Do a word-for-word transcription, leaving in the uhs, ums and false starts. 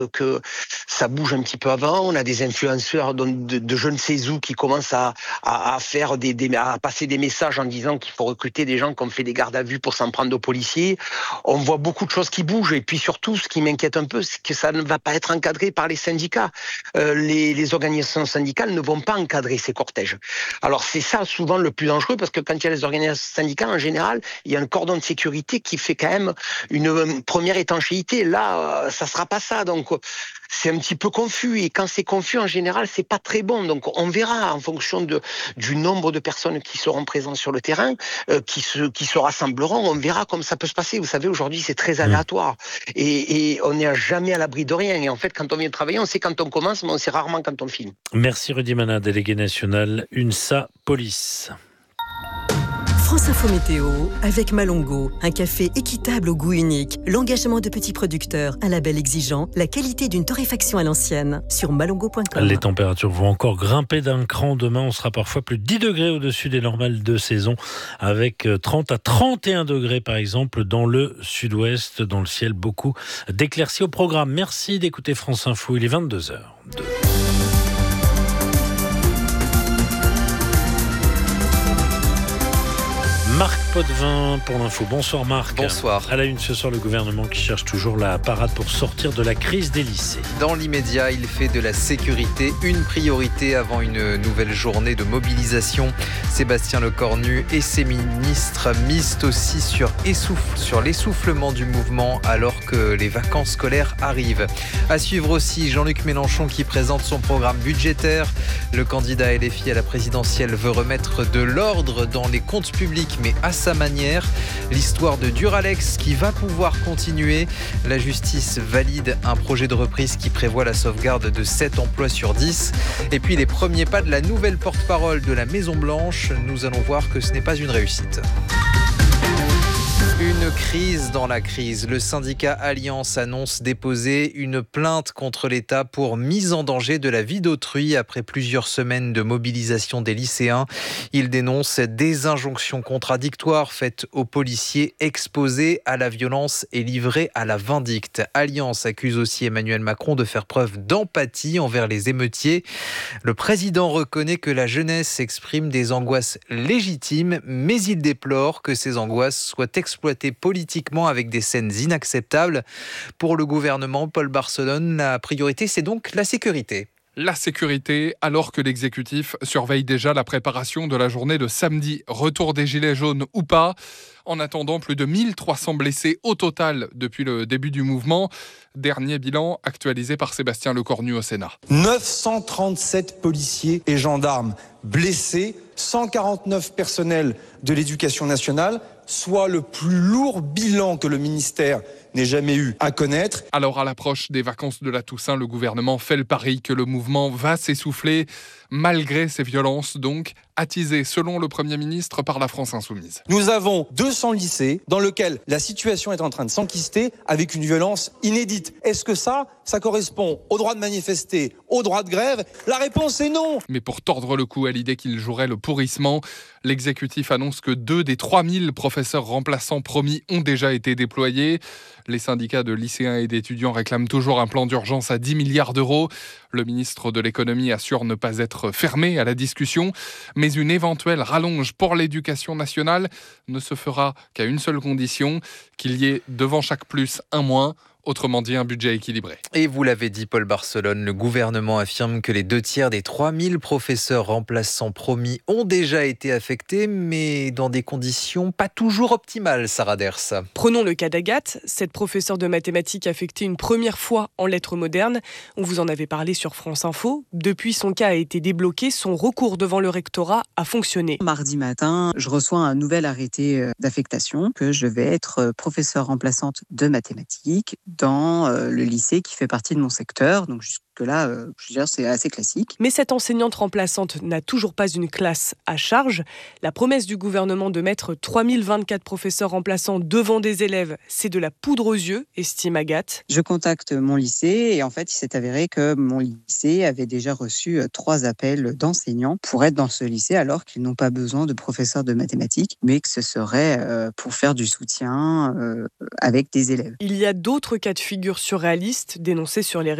que ça bouge un petit peu avant. On a des influenceurs de, de, de je ne sais où qui commencent à, à, à faire des, des, à passer des messages en disant qu'il faut recruter des gens qui ont fait des gardes à vue pour s'en prendre aux policiers. On voit beaucoup de choses qui bougent. Et puis surtout, ce qui m'inquiète un peu, c'est que ça ne va pas être encadré par les syndicats. Euh, les, les organisations syndicales ne vont pas encadrer ces cortèges. Alors c'est ça souvent le plus dangereux, parce que quand il y a les organisations syndicales, en général, il y a un cordon de sécurité qui fait quand même une, une première étanchéité. Là, ça sera pas ça. Donc c'est un petit peu confus, et quand c'est confus, en général, c'est pas très bon. Donc on verra en fonction de, du nombre de personnes qui seront présentes sur le terrain, euh, qui, se, qui se rassembleront, on verra comment ça peut se passer. Vous savez, aujourd'hui, c'est très aléatoire, et, et on n'est jamais à l'abri de rien. Et en fait, quand on vient travailler, on sait quand on commence, mais on sait rarement quand on finit. Merci Rudy Mana, délégué national UNSA Police. France Info Météo avec Malongo, un café équitable au goût unique, l'engagement de petits producteurs, un label exigeant, la qualité d'une torréfaction à l'ancienne. Sur malongo point com. Les températures vont encore grimper d'un cran. Demain, on sera parfois plus de dix degrés au-dessus des normales de saison, avec trente à trente et un degrés par exemple dans le sud-ouest, dans le ciel, beaucoup d'éclaircies au programme. Merci d'écouter France Info, il est vingt-deux heures. Marc Potvin pour l'info. Bonsoir Marc. Bonsoir. À la une ce soir, le gouvernement qui cherche toujours la parade pour sortir de la crise des lycées. Dans l'immédiat, il fait de la sécurité une priorité avant une nouvelle journée de mobilisation. Sébastien Lecornu et ses ministres misent aussi sur, essouffle, sur l'essoufflement du mouvement alors que les vacances scolaires arrivent. À suivre aussi Jean-Luc Mélenchon qui présente son programme budgétaire. Le candidat L F I à la présidentielle veut remettre de l'ordre dans les comptes publics, mais à sa manière. L'histoire de Duralex qui va pouvoir continuer. La justice valide un projet de reprise qui prévoit la sauvegarde de sept emplois sur dix. Et puis les premiers pas de la nouvelle porte-parole de la Maison-Blanche. Nous allons voir que ce n'est pas une réussite. Une crise dans la crise. Le syndicat Alliance annonce déposer une plainte contre l'État pour mise en danger de la vie d'autrui après plusieurs semaines de mobilisation des lycéens. Il dénonce des injonctions contradictoires faites aux policiers exposés à la violence et livrés à la vindicte. Alliance accuse aussi Emmanuel Macron de faire preuve d'empathie envers les émeutiers. Le président reconnaît que la jeunesse exprime des angoisses légitimes, mais il déplore que ces angoisses soient exploitées politiquement avec des scènes inacceptables. Pour le gouvernement, Paul Barcelone, la priorité, c'est donc la sécurité. La sécurité, alors que l'exécutif surveille déjà la préparation de la journée de samedi. Retour des gilets jaunes ou pas. En attendant, plus de mille trois cents blessés au total depuis le début du mouvement. Dernier bilan actualisé par Sébastien Lecornu au Sénat. neuf cent trente-sept policiers et gendarmes blessés, cent quarante-neuf personnels de l'éducation nationale, soit le plus lourd bilan que le ministère n'ait jamais eu à connaître. Alors à l'approche des vacances de la Toussaint, le gouvernement fait le pari que le mouvement va s'essouffler, malgré ces violences donc attisées, selon le Premier ministre, par la France Insoumise. Nous avons deux cents lycées dans lesquels la situation est en train de s'enquister avec une violence inédite. Est-ce que ça, ça correspond au droit de manifester, au droit de grève ? La réponse est non. Mais pour tordre le cou à l'idée qu'il jouerait le pourrissement, l'exécutif annonce que deux des trois mille professeurs remplaçants promis ont déjà été déployés. Les syndicats de lycéens et d'étudiants réclament toujours un plan d'urgence à dix milliards d'euros. Le ministre de l'économie assure ne pas être fermé à la discussion, mais une éventuelle rallonge pour l'éducation nationale ne se fera qu'à une seule condition, qu'il y ait devant chaque plus un moins. Autrement dit, un budget équilibré. Et vous l'avez dit, Paul Barcelone, le gouvernement affirme que les deux tiers des trois mille professeurs remplaçants promis ont déjà été affectés, mais dans des conditions pas toujours optimales, Sarah Ders. Prenons le cas d'Agathe, cette professeure de mathématiques affectée une première fois en lettres modernes. On vous en avait parlé sur France Info. Depuis, son cas a été débloqué, son recours devant le rectorat a fonctionné. Mardi matin, je reçois un nouvel arrêté d'affectation que je vais être professeure remplaçante de mathématiques dans le lycée qui fait partie de mon secteur, donc que là, euh, je veux dire, c'est assez classique. Mais cette enseignante remplaçante n'a toujours pas une classe à charge. La promesse du gouvernement de mettre trois mille vingt-quatre professeurs remplaçants devant des élèves, c'est de la poudre aux yeux, estime Agathe. Je contacte mon lycée et en fait, il s'est avéré que mon lycée avait déjà reçu trois appels d'enseignants pour être dans ce lycée alors qu'ils n'ont pas besoin de professeurs de mathématiques, mais que ce serait euh, pour faire du soutien euh, avec des élèves. Il y a d'autres cas de figure surréalistes dénoncés sur les